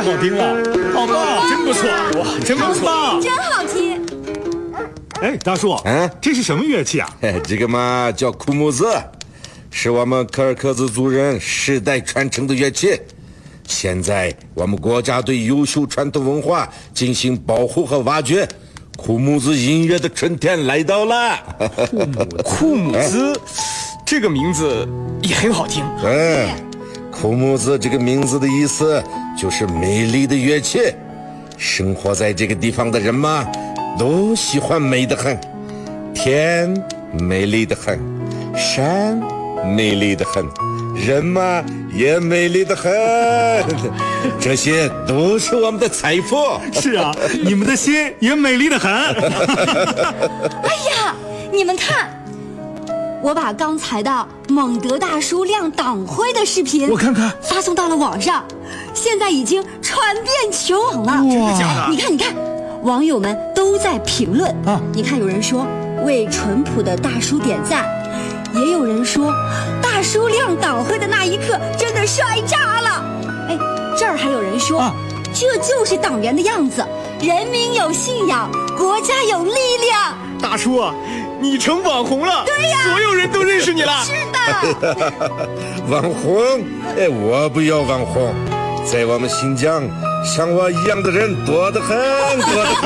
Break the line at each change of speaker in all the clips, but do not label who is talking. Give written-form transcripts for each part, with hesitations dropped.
好听了，好棒，真不错，哇，真不错，
真好听。
哎，大叔，这是什么乐器啊？
这个嘛叫库木子，是我们柯尔克孜族人世代传承的乐器。现在我们国家对优秀传统文化进行保护和挖掘，库木子音乐的春天来到了。
库木子，这个名字也很好听。
库木子这个名字的意思就是美丽的乐器。生活在这个地方的人嘛，都喜欢美得很，天美丽得很，山美丽得很，人嘛也美丽得很，这些都是我们的财富。
是啊，你们的心也美丽得很。
哎呀，你们看，我把刚才的蒙德大叔亮党徽的视频，
我看看，
发送到了网上，现在已经传遍全网了。
真的假的？
你看，你看，网友们都在评论啊。你看，有人说为淳朴的大叔点赞，也有人说大叔亮党徽的那一刻真的帅炸了。哎，这儿还有人说，这就是党员的样子，人民有信仰，国家有力量。
大叔，你成网红了，
对呀，
所有人都认识你了。
是的。
网红？我不要网红，在我们新疆，像我一样的人多得很，多得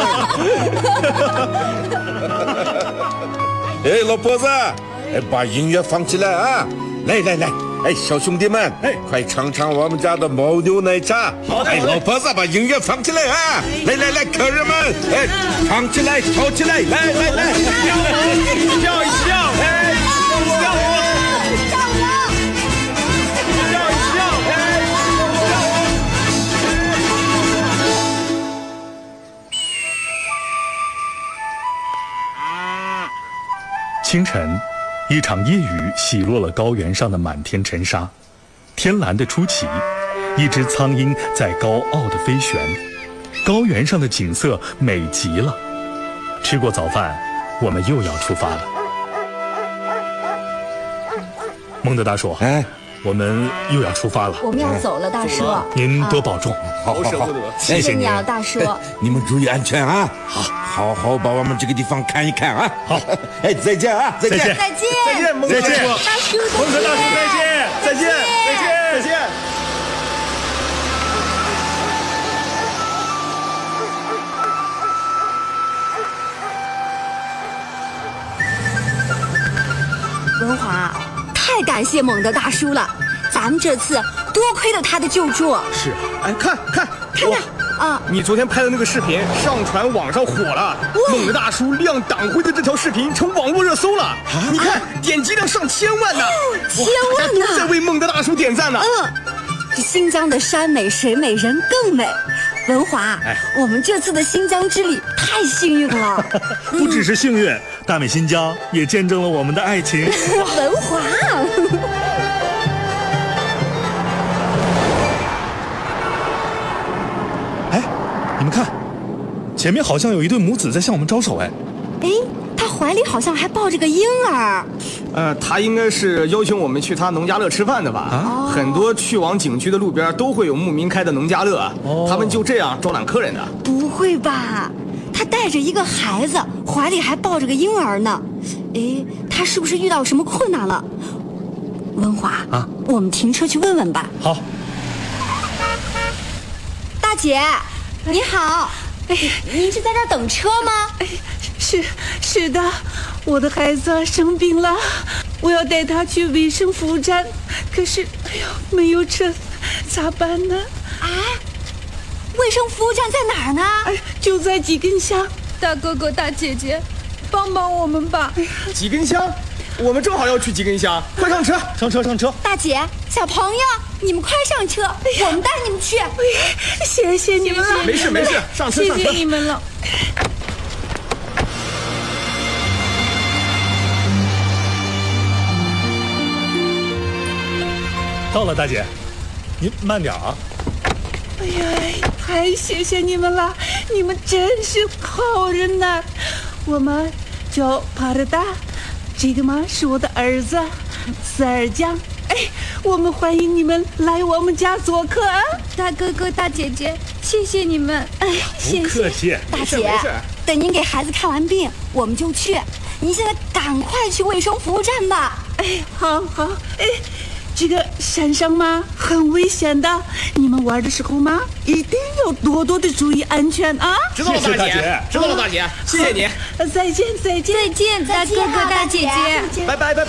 很。老婆子，把音乐放起来啊！来，小兄弟们，快尝尝我们家的牦牛奶茶。好的，老婆子，把音乐放起来啊！来，客人们，唱起来，跳起来，来，
跳一跳，
清晨，一场夜雨洗落了高原上的满天尘沙，天蓝的出奇，一只苍鹰在高傲地飞旋，高原上的景色美极了。吃过早饭，我们又要出发了。蒙德大叔，我们又要出发了。
我们要走了，大叔。
您多保重。
好，
舍不得。
谢谢你啊，大叔。
你们注意安全啊！好把我们这个地方看一看啊！好，再见啊！再见，
蒙德大叔，
大叔，
蒙德大叔，再见。
文华，太感谢蒙德大叔了，咱们这次多亏了他的救助。
是，看
啊！
你昨天拍的那个视频上传网上火了，蒙德大叔亮党徽的这条视频成网络热搜了。你看，点击量上千万呢，
千万呢，
都在为蒙德大叔点赞呢。
这新疆的山美水美人更美。文华，我们这次的新疆之旅太幸运了。
不只是幸运，大美新疆也见证了我们的爱情。
文华。
你们看，前面好像有一对母子在向我们招手。
他怀里好像还抱着个婴儿。
他应该是邀请我们去他农家乐吃饭的吧？很多去往景区的路边都会有牧民开的农家乐，他们就这样招揽客人的。
不会吧？他带着一个孩子，怀里还抱着个婴儿呢。他是不是遇到什么困难了？文华我们停车去问问吧。
好。
大姐，你好。您是在这儿等车吗？
是的，我的孩子生病了，我要带他去卫生服务站，可是没有车，咋办呢？
卫生服务站在哪儿呢？
就在几根香。大哥哥大姐姐，帮帮我们吧。
几根香？我们正好要去几根香，快上车！
上车！
大姐，小朋友，你们快上车，我们带你们去。
谢谢你们了。
没事，上车。
谢谢你们了。
到了，大姐，您慢点啊。
太谢谢你们了，你们真是好人呐。我们叫帕尔达，这个嘛是我的儿子，斯尔江， 我们欢迎你们来我们家做客啊！
大哥哥大姐姐，谢谢你们。
不客气。
大姐，等您给孩子看完病，我们就去。您现在赶快去卫生服务站吧。
好，这个山上嘛很危险的，你们玩的时候嘛一定要多多的注意安全啊！
知道了，大姐。知道了，大姐，谢谢你。
再见，
大哥哥大姐姐，
拜拜。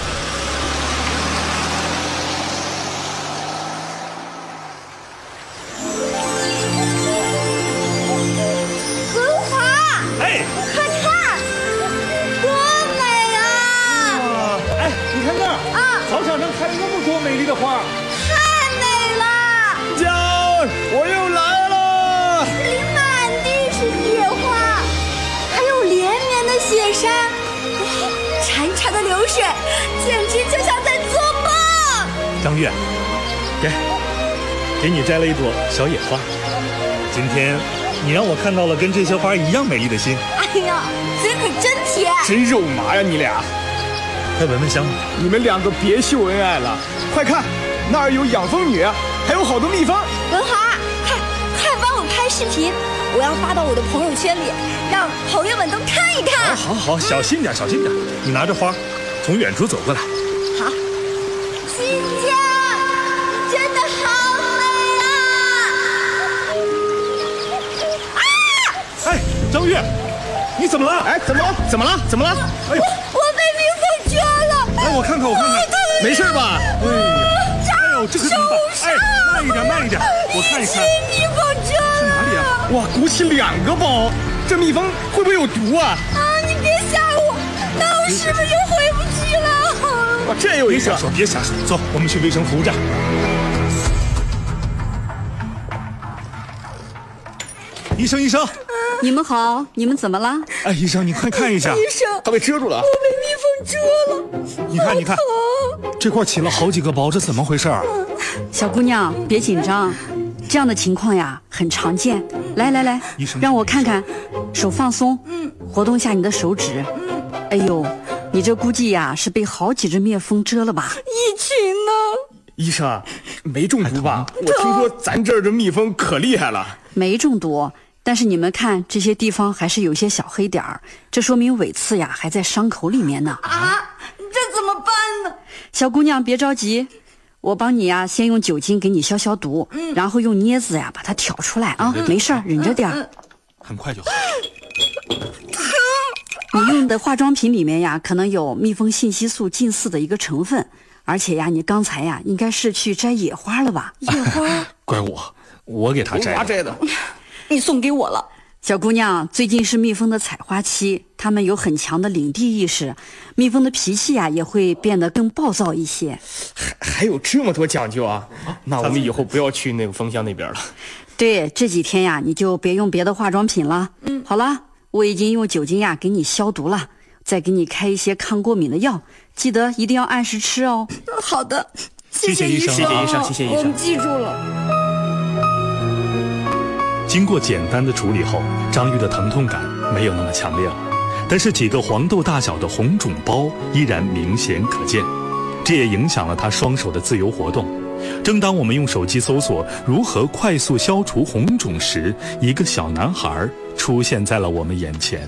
快看，多美啊！
你看那儿，草场上开了那么多美丽的花，
太美了！
江儿，我又来了。
这里满地是野花，还有连绵的雪山，潺潺的流水，简直就像在做梦。
张月，给你摘了一朵小野花。今天你让我看到了跟这些花一样美丽的心。
哎呀，嘴可真甜，
真肉麻呀，你俩！
快闻闻香吧。
你们两个别秀恩爱了，快看，那儿有养蜂女，还有好多蜜蜂。
文华，快帮我拍视频，我要发到我的朋友圈里，让朋友们都看一看。
好，小心点。你拿着花，从远处走过来。
好，新疆真的好美啊！
张月，你怎么了？
怎么了？
哎呦，
我被蜜蜂蛰了！
来，我看看，
没事吧？
哎呦，这可怎么办？慢一点，我看一看。
蜜蜂蛰了！
是哪里啊？
哇，鼓起2个包，这蜜蜂会不会有毒啊？
你别吓我，那我是不是就回不去了？
哇，这有一个。
别瞎说，走，我们去卫生服务站。医生，
你们好，你们怎么了？
医生，你快看一下。
医生，
他被蛰住了。
我被蜜蜂蛰了。
你看，这块起了好几个包，这怎么回事啊？
小姑娘，别紧张，这样的情况呀很常见。来，
医生，
让我看看，手放松，活动下你的手指。哎呦，你这估计呀是被好几只蜜蜂蛰了吧？
一群呢？
医生，没中毒吧？我听说咱这儿的蜜蜂可厉害了。
没中毒。但是你们看这些地方还是有些小黑点儿，这说明尾刺呀还在伤口里面呢。
这怎么办呢？
小姑娘别着急，我帮你呀先用酒精给你消毒，然后用镊子呀把它挑出来啊，没事儿，忍着点儿，
很快就好。
你用的化妆品里面呀可能有蜜蜂信息素近似的一个成分，而且呀你刚才呀应该是去摘野花了吧？
野花？
怪我给他摘的。
你送给我了。
小姑娘，最近是蜜蜂的采花期，它们有很强的领地意识，蜜蜂的脾气呀也会变得更暴躁一些。
还有这么多讲究啊？那我们以后不要去那个蜂箱那边了。
对，这几天呀你就别用别的化妆品了。好了，我已经用酒精呀给你消毒了，再给你开一些抗过敏的药，记得一定要按时吃哦。
好的，
谢谢医生，
谢谢医生，
我们记住了。
经过简单的处理后，张玉的疼痛感没有那么强烈了，但是几个黄豆大小的红肿包依然明显可见，这也影响了他双手的自由活动。正当我们用手机搜索如何快速消除红肿时，一个小男孩出现在了我们眼前。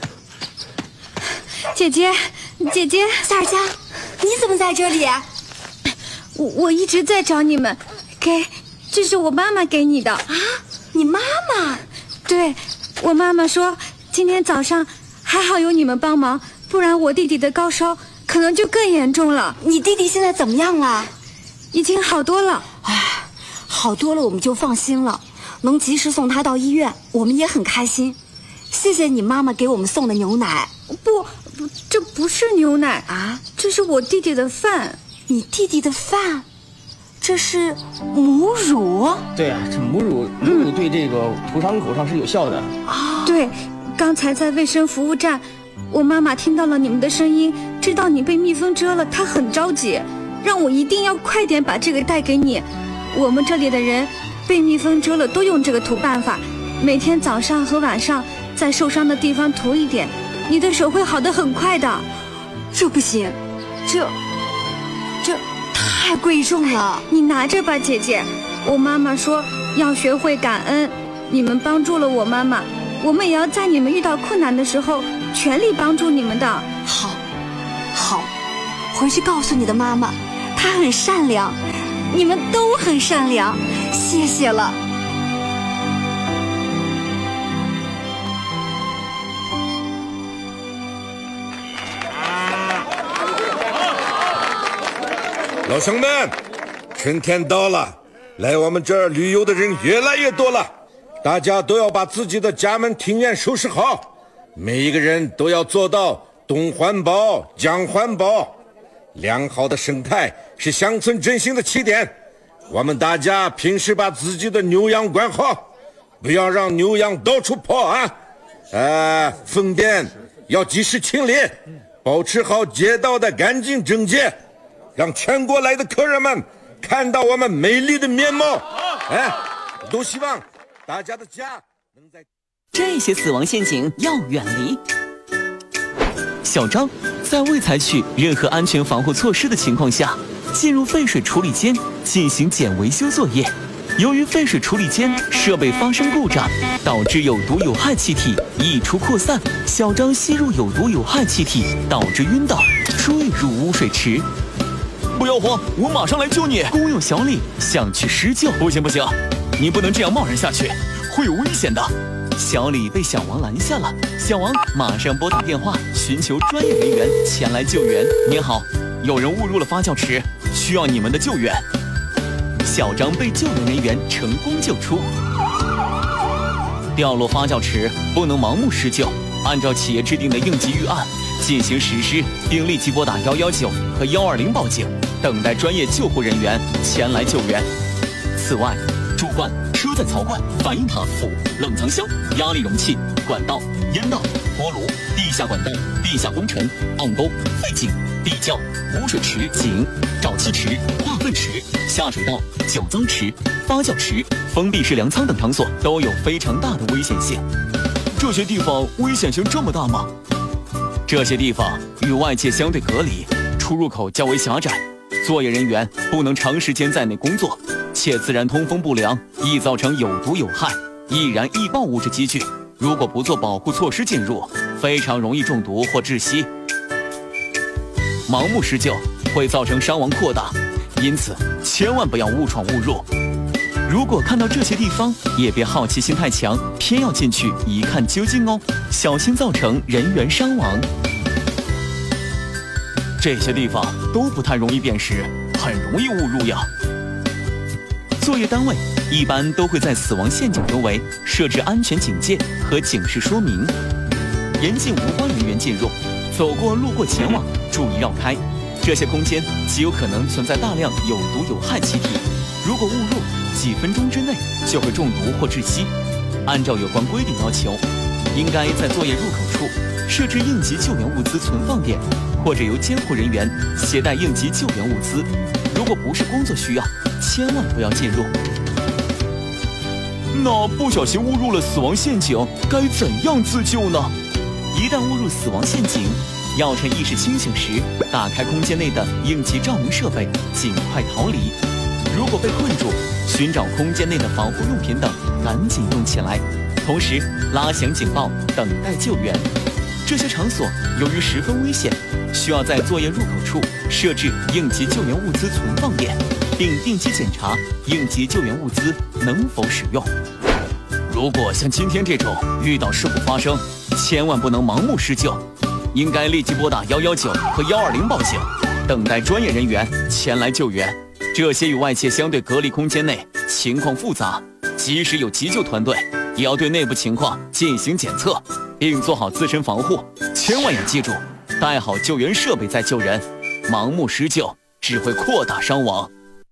姐姐，萨尔加，你怎么在这里？
我一直在找你们，这是我妈妈给你的啊。
你妈妈？
对，我妈妈说今天早上还好有你们帮忙，不然我弟弟的高烧可能就更严重了。
你弟弟现在怎么样了？
已经好多了。
好多了我们就放心了，能及时送他到医院，我们也很开心。谢谢你妈妈给我们送的牛奶。
不，这不是牛奶啊，这是我弟弟的饭。
你弟弟的饭？这是母乳？
对啊，这母乳对这个涂伤口上是有效的。
对，刚才在卫生服务站，我妈妈听到了你们的声音，知道你被蜜蜂蛰了，她很着急，让我一定要快点把这个带给你。我们这里的人被蜜蜂蛰了都用这个涂办法，每天早上和晚上在受伤的地方涂一点，你的手会好得很快的。
这不行，这太贵重了。
你拿着吧，姐姐。我妈妈说要学会感恩，你们帮助了我妈妈，我们也要在你们遇到困难的时候全力帮助你们的。
好，回去告诉你的妈妈，她很善良，你们都很善良，谢谢了。
老乡们，春天到了，来我们这儿旅游的人越来越多了，大家都要把自己的家门庭院收拾好，每一个人都要做到东环保、江环保。良好的生态是乡村振兴的起点，我们大家平时把自己的牛羊管好，不要让牛羊到处跑啊！粪便要及时清理，保持好街道的干净整洁，让全国来的客人们看到我们美丽的面貌。都希望大家的家能在
这些死亡陷阱要远离。小张在未采取任何安全防护措施的情况下，进入废水处理间进行简维修作业。由于废水处理间设备发生故障，导致有毒有害气体溢出扩散，小张吸入有毒有害气体，导致晕倒，坠入污水池。不要慌，我马上来救你！工友小李想去施救。不行，你不能这样贸然下去，会有危险的。小李被小王拦下了，小王马上拨打电话寻求专业人员前来救援。您好，有人误入了发酵池，需要你们的救援。小张被救援人员成功救出。掉落发酵池不能盲目施救，按照企业制定的应急预案进行实施，并立即拨打119和120报警，等待专业救护人员前来救援。此外，主管、车载槽罐、反应塔、冷藏箱、压力容器、管道、烟道、锅炉、地下管道、地下工程、暗沟、废井、地窖、污水池、井、沼气池、化粪池、下水道、酒脏池、发酵池、封闭式粮仓等场所都有非常大的危险性。这些地方危险性这么大吗？这些地方与外界相对隔离，出入口较为狭窄，作业人员不能长时间在内工作，且自然通风不良，易造成有毒有害、易燃易爆物质积聚。如果不做保护措施进入，非常容易中毒或窒息。盲目施救会造成伤亡扩大，因此千万不要误闯误入。如果看到这些地方，也别好奇心太强，偏要进去一看究竟哦，小心造成人员伤亡。这些地方都不太容易辨识，很容易误入呀。作业单位一般都会在死亡陷阱周围设置安全警戒和警示说明，严禁无关人员进入，走过路过前往注意绕开。这些空间极有可能存在大量有毒有害气体，如果误入，几分钟之内就会中毒或窒息。按照有关规定要求，应该在作业入口处设置应急救援物资存放点，或者由监护人员携带应急救援物资。如果不是工作需要，千万不要进入。那不小心误入了死亡陷阱，该怎样自救呢？一旦误入死亡陷阱，要趁意识清醒时打开空间内的应急照明设备，尽快逃离。如果被困住，寻找空间内的防护用品等，赶紧用起来，同时拉响警报，等待救援。这些场所由于十分危险，需要在作业入口处设置应急救援物资存放点，并定期检查应急救援物资能否使用。如果像今天这种遇到事故发生，千万不能盲目施救，应该立即拨打119和120报警，等待专业人员前来救援。这些与外界相对隔离空间内情况复杂，即使有急救团队，也要对内部情况进行检测，并做好自身防护。千万要记住，带好救援设备再救人，盲目施救只会扩大伤亡。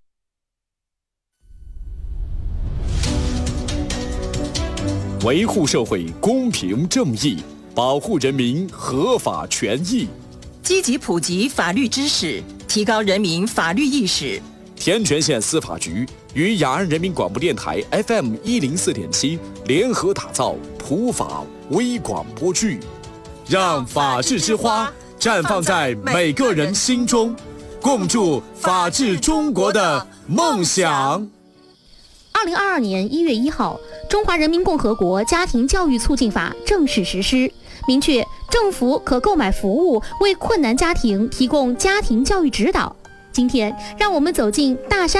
维护社会公平正义，保护人民合法权益，
积极普及法律知识，提高人民法律意识。
天全县司法局与雅安人民广播电台 FM 104.7联合打造普法微广播剧，让法治之花绽放在每个人心中。 共筑法治中国的梦想。
2022年1月1号，《中华人民共和国家庭教育促进法》正式实施，明确政府可购买服务，为困难家庭提供家庭教育指导。今天，让我们走进大山